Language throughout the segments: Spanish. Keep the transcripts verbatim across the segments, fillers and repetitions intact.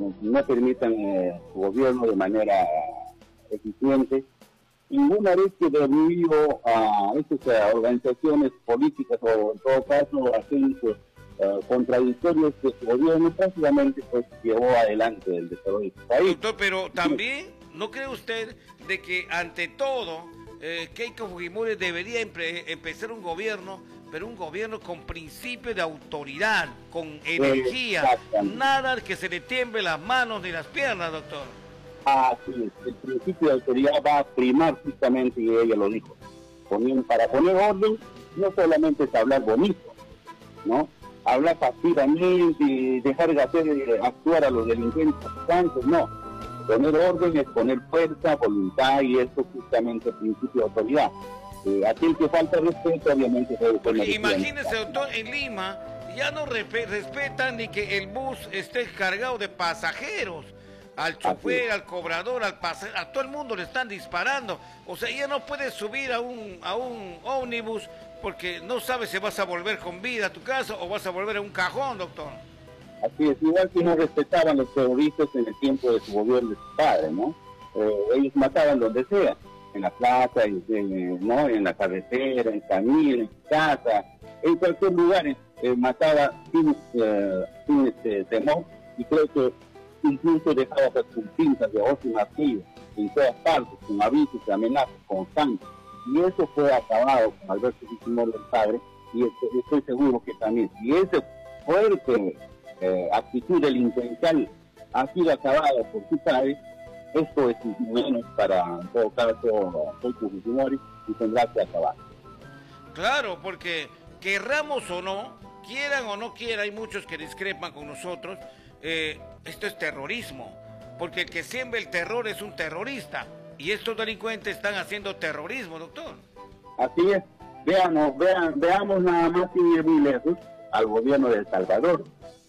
no permitan eh, su gobierno de manera eficiente. Ninguna vez que debido a estas organizaciones políticas o en todo caso asuntos uh, contradictorios de su gobierno, prácticamente pues llevó adelante el desarrollo de su país. Doctor, pero también, ¿no cree usted de que ante todo eh, Keiko Fujimori debería empe empezar un gobierno, pero un gobierno con principio de autoridad, con energía, nada que se le tiemble las manos ni las piernas, doctor? Así es, el principio de autoridad va a primar justamente, y ella lo dijo, poniendo, para poner orden, no solamente es hablar bonito, ¿no? Hablar pasivamente y dejar de hacer actuar a los delincuentes tantos, no. Poner orden es poner fuerza, voluntad, y eso justamente el principio de autoridad. Eh, aquel que falta respeto, obviamente debe ser. Imagínese, doctor, en Lima ya no respetan ni que el bus esté cargado de pasajeros. Al chofer, al cobrador, al pasajero, a todo el mundo le están disparando. O sea, ya no puedes subir a un a un ómnibus porque no sabes si vas a volver con vida a tu casa o vas a volver a un cajón, doctor. Así es, igual que no respetaban los terroristas en el tiempo de su gobierno de su padre, ¿no? Eh, ellos mataban donde sea, en la plaza, en, en, ¿no? en la carretera, en camino, en casa, en cualquier lugar, eh, mataba sin, eh, sin este, temor, y creo que incluso dejaba sus pinzas de oso y martillo en todas partes, con avisos y amenazas constantes. Y eso fue acabado con Alberto Fujimori el padre, y estoy, estoy seguro que también, si esa fuerte eh, actitud delincuencial ha sido acabada por su padre, esto es menos para, en todo caso, Keiko Fujimori, y tendrá que acabar. Claro, porque querramos o no, quieran o no quieran, hay muchos que discrepan con nosotros, eh, esto es terrorismo, porque el que siembra el terror es un terrorista, y estos delincuentes están haciendo terrorismo, doctor. Así es, veamos, vean, veamos nada más sin ir muy lejos al gobierno de El Salvador.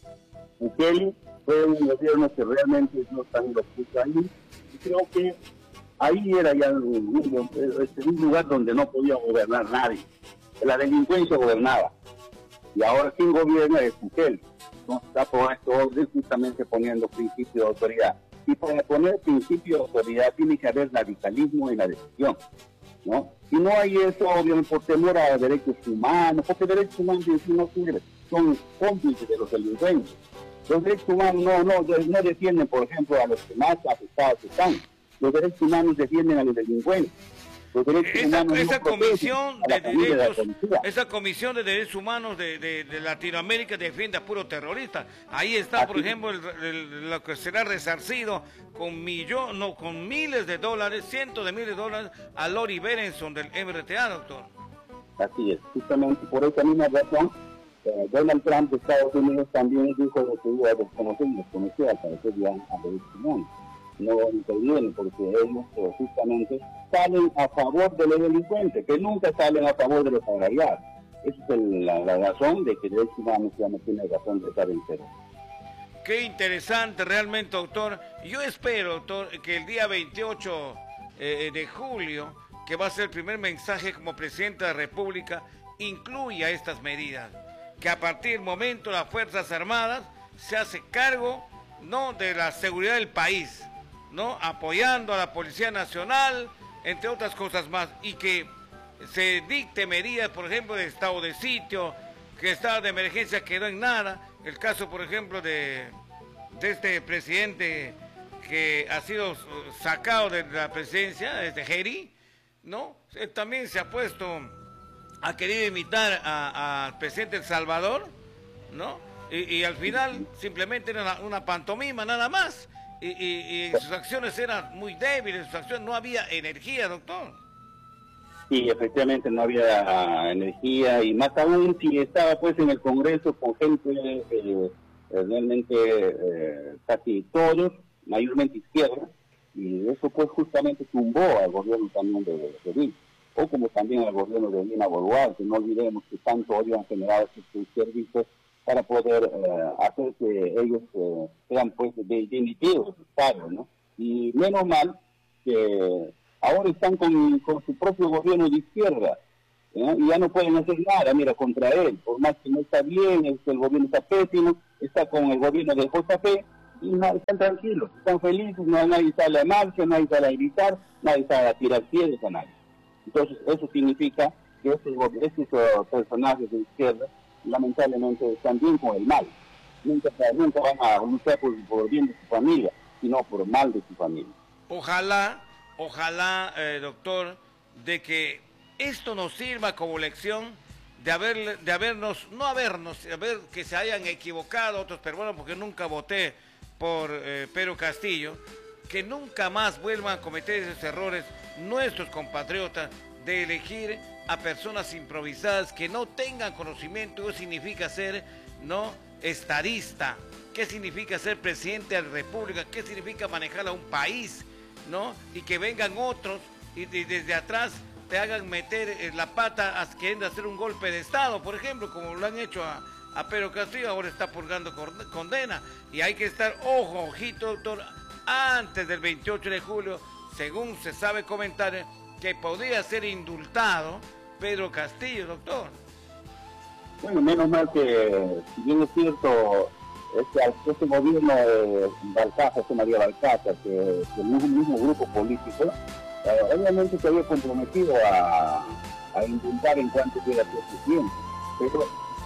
Bukele fue un gobierno que realmente no están lo puso ahí, y creo que ahí era ya un, un, un lugar donde no podía gobernar nadie, la delincuencia gobernaba, y ahora quien gobierna es Bukele. No está por esto orden, justamente poniendo principio de autoridad. Y para poner principio de autoridad tiene que haber radicalismo en la decisión, ¿no? Si no hay eso, obviamente por temor a derechos humanos, porque derechos humanos no sirven, son cómplices de los delincuentes. Los derechos humanos no, no, no defienden, por ejemplo, a los que más afectados están. Los derechos humanos defienden a los delincuentes. Esa, esa, comisión de derechos, de esa comisión de derechos humanos de, de, de Latinoamérica defiende a puro terrorista. Ahí está, Así por ejemplo, el, el, lo que será resarcido con millón, no, con miles de dólares, cientos de miles de dólares a Lori Berenson del M R T A, doctor. Así es, justamente por esa misma razón, eh, Donald Trump de Estados Unidos también dijo lo que iba a desconocer y desconocer al parecer ya a derechos humanos. No intervienen porque ellos eh, justamente salen a favor de los delincuentes, que nunca salen a favor de los agraviados. Esa es el, la, la razón de que derechos humanos ya no tiene razón de estar entero. Qué interesante realmente, doctor. Yo espero, doctor, que el día veintiocho eh, de julio, que va a ser el primer mensaje como presidente de la República, incluya estas medidas. Que a partir del momento las Fuerzas Armadas se hace cargo, ¿no?, de la seguridad del país, ¿no?, apoyando a la Policía Nacional, entre otras cosas más, y que se dicte medidas, por ejemplo, de estado de sitio, que estado de emergencia quedó en nada. El caso, por ejemplo, de, de este presidente que ha sido sacado de la presidencia, este Heri, ¿no? Él también se ha puesto, ha querido imitar al presidente de El Salvador, ¿no? Y, y al final simplemente era una, una pantomima nada más. Y, y, y sus acciones eran muy débiles, sus acciones, no había energía, doctor. Sí, efectivamente no había energía, y más aún si estaba pues en el Congreso con gente eh, realmente eh, casi todos, mayormente izquierda, y eso pues justamente tumbó al gobierno también de Perú, o como también al gobierno de Dina Boluarte. No olvidemos que tanto odio han generado estos servicios para poder eh, hacer que ellos eh, sean pues dimitidos, ¿no? Y menos mal que ahora están con, con su propio gobierno de izquierda, ¿eh? Y ya no pueden hacer nada, mira, contra él, por más que no está bien, es, el gobierno está pésimo, está con el gobierno de J P, y no, están tranquilos, están felices, no, nadie sale a marcha, nadie sale a gritar, nadie sale a tirar piedras a nadie. Entonces eso significa que estos, estos personajes de izquierda lamentablemente están bien con el mal. Nunca, nunca van a luchar por, por el bien de su familia, sino por el mal de su familia. Ojalá, ojalá, eh, doctor, de que esto nos sirva como lección de haber, de habernos, no habernos, haber que se hayan equivocado otros peruanos, porque nunca voté por eh, Pedro Castillo, que nunca más vuelvan a cometer esos errores nuestros compatriotas de elegir a personas improvisadas que no tengan conocimiento. ¿Qué significa ser, no, estadista? ¿Qué significa ser presidente de la República? ¿Qué significa manejar a un país, no? Y que vengan otros y, y desde atrás te hagan meter la pata a queriendo hacer un golpe de Estado, por ejemplo, como lo han hecho a, a Pedro Castillo, ahora está purgando condena. Y hay que estar, ojo, ojito, doctor, antes del veintiocho de julio, según se sabe comentar, que podría ser indultado Pedro Castillo, doctor. Bueno, menos mal que, si bien es cierto, este, este gobierno de Balcázar, este María Balcázar, que, que el mismo, mismo grupo político, eh, obviamente se había comprometido a, a indultar en cuanto queda presidente, pero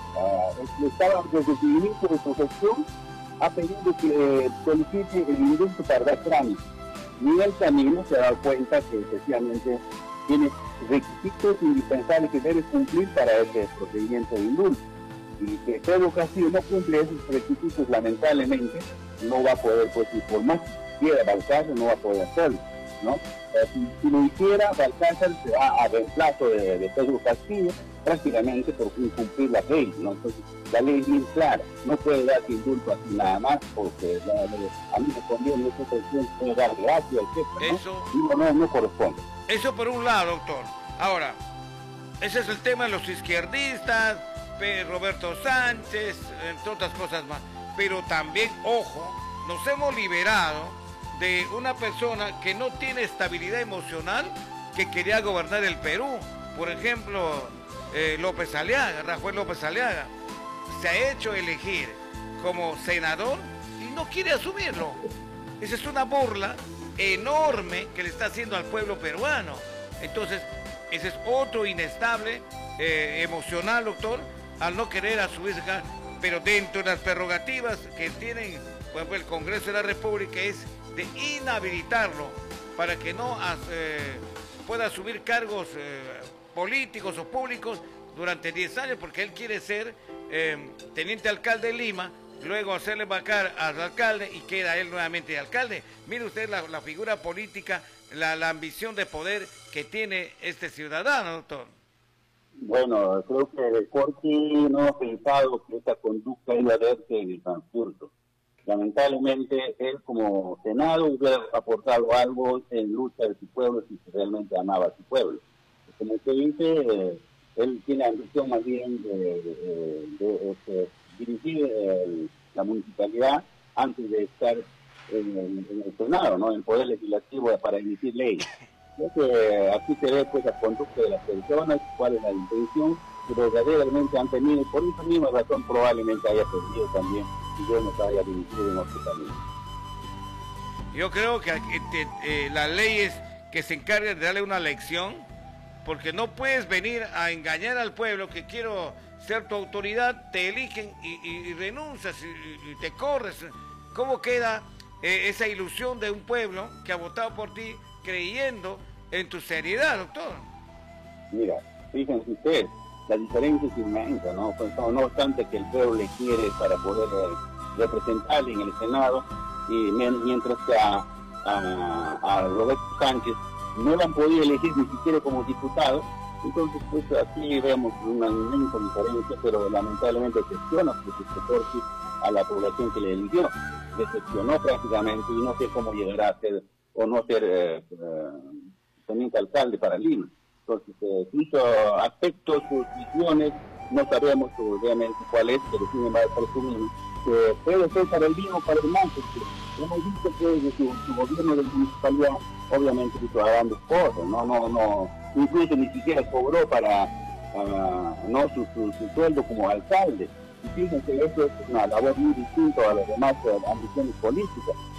uh, estaba desde el inicio de su gestión ha pedido que solicite el indulto para dar trámite. Y él también se ha dado cuenta que efectivamente tiene requisitos indispensables que debe cumplir para ese procedimiento de indulto. Y que Pedro Castillo no cumple esos requisitos, lamentablemente, no va a poder, pues, y por más que quiera Balcázar, no va a poder hacerlo, ¿no? Si, si lo hiciera, Balcázar se va a reemplazo de, de Pedro Castillo, prácticamente por incumplir la ley, ¿no? Entonces, la ley es muy clara, no puede dar indulto así nada más, porque la, la, a mí me conviene esa presión, puede dar gracia, etcétera, ¿no? Eso, no, no, no corresponde. Eso por un lado, doctor. Ahora, ese es el tema de los izquierdistas, Roberto Sánchez, entre otras cosas más. Pero también, ojo, nos hemos liberado de una persona que no tiene estabilidad emocional, que quería gobernar el Perú. Por ejemplo, eh, López Aliaga, Rafael López Aliaga, se ha hecho elegir como senador y no quiere asumirlo. Esa es una burla enorme que le está haciendo al pueblo peruano. Entonces, ese es otro inestable eh, emocional, doctor, al no querer asumirse acá. Pero dentro de las prerrogativas que tienen, por ejemplo, el Congreso de la República, es de inhabilitarlo para que no eh, pueda asumir cargos eh, políticos o públicos durante diez años, porque él quiere ser eh, teniente alcalde de Lima, luego hacerle vacar al alcalde y queda él nuevamente alcalde. Mire usted la, la figura política, la, la ambición de poder que tiene este ciudadano, doctor. Bueno, creo que el Corti no ha pensado que esta conducta iba a verse en el transcurso. Lamentablemente, él como Senado hubiera aportado algo en lucha de su pueblo si realmente amaba a su pueblo. Como usted dice, eh, él tiene ambición más bien de, de, de, de dirigir el, la municipalidad antes de estar en el, en el Senado, ¿no? En el Poder Legislativo para emitir leyes. Creo que aquí se ve, pues, la conducta de las personas, cuál es la intención, que verdaderamente han tenido, por esa misma razón probablemente haya perdido también y Dios nos haya dirigido en otro camino. Yo creo que eh, eh, la ley es que se encargue de darle una lección, porque no puedes venir a engañar al pueblo que quiero ser tu autoridad, te eligen y, y, y renuncias y, y te corres. ¿Cómo queda eh, esa ilusión de un pueblo que ha votado por ti creyendo en tu seriedad, doctor? Mira, fíjense ustedes, la diferencia es inmensa, ¿no? Pues, no, no obstante que el pueblo le quiere para poder eh, representarle en el Senado, y mientras que a, a, a Roberto Sánchez no lo han podido elegir ni siquiera como diputado. Entonces, pues aquí vemos una inmensa diferencia, pero lamentablemente decepciona porque a la población que le eligió, decepcionó prácticamente, y no sé cómo llegará a ser o no ser eh, eh, teniente alcalde para Lima. Entonces, eh, incluso aspectos, sus visiones, no sabemos obviamente cuál es, pero sin embargo presumimos que puede ser para el bien o para el mal, porque hemos visto que desde su, su gobierno de municipalidad obviamente hizo grandes cosas, no, no, no, incluso ni siquiera cobró para uh, no su, su, su sueldo como alcalde, Y fíjense, eso es una labor muy distinta a las demás eh, ambiciones políticas.